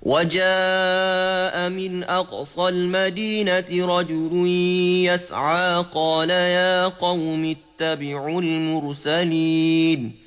وجاء من أقصى المدينة رجل يسعى قال يا قوم اتبعوا المرسلين